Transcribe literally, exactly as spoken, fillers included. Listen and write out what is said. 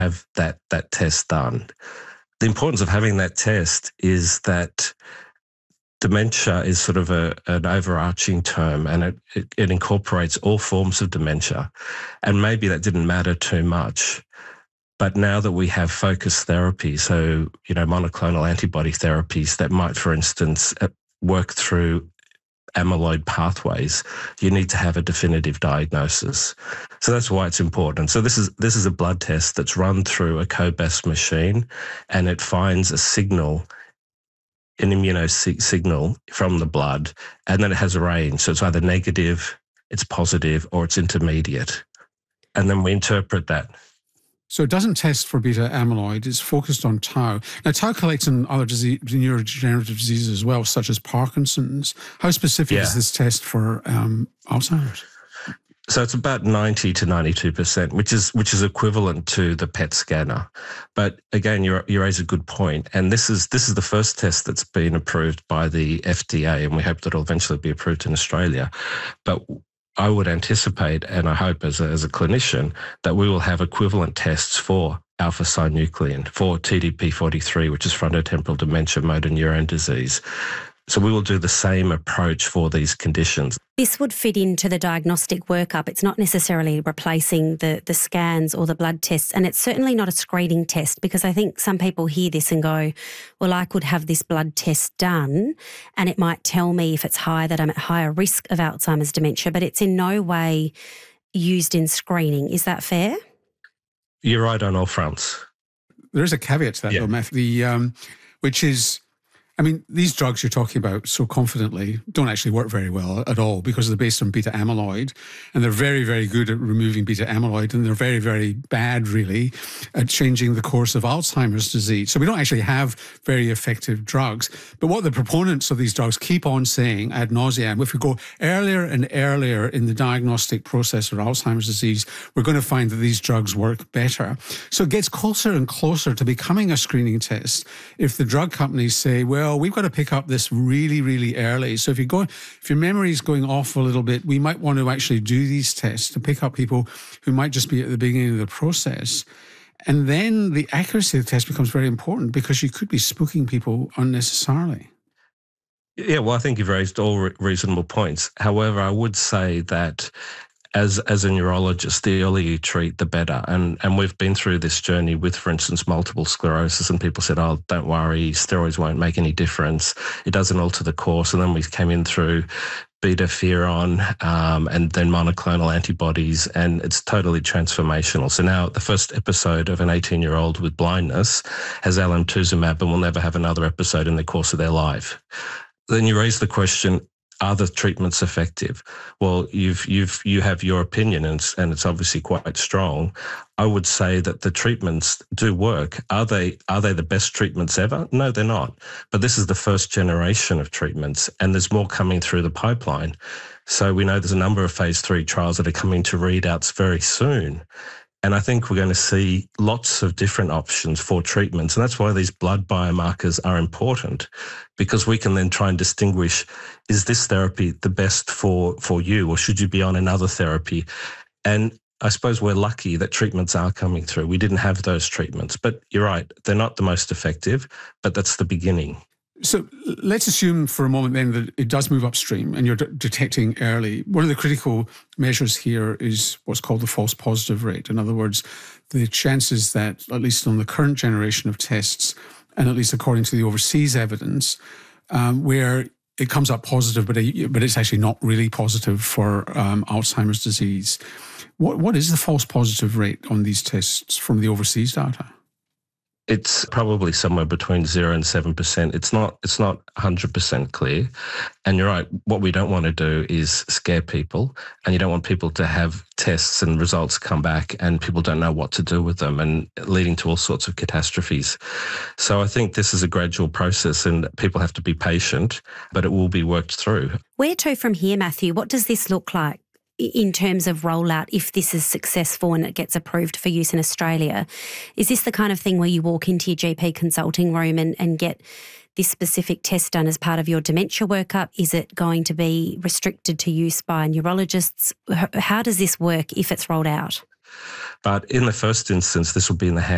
have that, that test done. The importance of having that test is that dementia is sort of a, an overarching term, and it, it, it incorporates all forms of dementia. And maybe that didn't matter too much. But now that we have focused therapy, so, you know, monoclonal antibody therapies that might, for instance, work through amyloid pathways, you need to have a definitive diagnosis. So that's why it's important. So this is this is a blood test that's run through a cobas machine, and it finds a signal, an immuno signal from the blood, and then it has a range. So it's either negative, it's positive, or it's intermediate. And then we interpret that. So it doesn't test for beta amyloid, it's focused on tau. Now, tau collects in other disease, neurodegenerative diseases as well, such as Parkinson's. How specific yeah. is this test for um, Alzheimer's? So it's about ninety to ninety-two percent, which is which is equivalent to the P E T scanner. But again, you you raise a good point, and this is this is the first test that's been approved by the F D A, and we hope that it'll eventually be approved in Australia. But I would anticipate, and I hope as a, as a clinician, that we will have equivalent tests for alpha-synuclein, for T D P forty-three, which is frontotemporal dementia, motor neurone disease. So we will do the same approach for these conditions. This would fit into the diagnostic workup. It's not necessarily replacing the, the scans or the blood tests, and it's certainly not a screening test, because I think some people hear this and go, well, I could have this blood test done and it might tell me if it's high that I'm at higher risk of Alzheimer's dementia, but it's in no way used in screening. Is that fair? You're right on all fronts. There is a caveat to that, yeah. though, Matthew, the, um, which is, I mean, these drugs you're talking about so confidently don't actually work very well at all, because they're based on beta amyloid, and they're very, very good at removing beta amyloid, and they're very, very bad, really, at changing the course of Alzheimer's disease. So we don't actually have very effective drugs. But what the proponents of these drugs keep on saying ad nauseam, if we go earlier and earlier in the diagnostic process for Alzheimer's disease, we're going to find that these drugs work better. So it gets closer and closer to becoming a screening test if the drug companies say, well, we've got to pick up this really, really early. So if you go, if your memory is going off a little bit, we might want to actually do these tests to pick up people who might just be at the beginning of the process. And then the accuracy of the test becomes very important, because you could be spooking people unnecessarily. Yeah, well, I think you've raised all re- reasonable points. However, I would say that As as a neurologist, the earlier you treat, the better. And and we've been through this journey with, for instance, multiple sclerosis, and people said, oh, don't worry, steroids won't make any difference. It doesn't alter the course. And then we came in through beta-ferron um, and then monoclonal antibodies, and it's totally transformational. So now the first episode of an eighteen-year-old with blindness has alemtuzumab and will never have another episode in the course of their life. Then you raise the question, are the treatments effective? Well, you've you've you have your opinion, and it's, and it's obviously quite strong. I would say that the treatments do work. Are they are they the best treatments ever? No, they're not. But this is the first generation of treatments, and there's more coming through the pipeline. So we know there's a number of phase three trials that are coming to readouts very soon. And I think we're going to see lots of different options for treatments. And that's why these blood biomarkers are important, because we can then try and distinguish, is this therapy the best for, for you, or should you be on another therapy? And I suppose we're lucky that treatments are coming through. We didn't have those treatments, but you're right, they're not the most effective, but that's the beginning. So let's assume for a moment then that it does move upstream and you're de- detecting early. One of the critical measures here is what's called the false positive rate. In other words, the chances that, at least on the current generation of tests, and at least according to the overseas evidence, um, where it comes up positive, but it, but it's actually not really positive for um, Alzheimer's disease. What What is the false positive rate on these tests from the overseas data? It's probably somewhere between zero and seven percent. It's not. It's not one hundred percent clear. And you're right. What we don't want to do is scare people, and you don't want people to have tests and results come back, and people don't know what to do with them, and leading to all sorts of catastrophes. So I think this is a gradual process, and people have to be patient, but it will be worked through. Where to from here, Matthew? What does this look like in terms of rollout if this is successful and it gets approved for use in Australia? Is this the kind of thing where you walk into your G P consulting room and, and get this specific test done as part of your dementia workup? Is it going to be restricted to use by neurologists? How does this work if it's rolled out? But in the first instance, this will be in the hands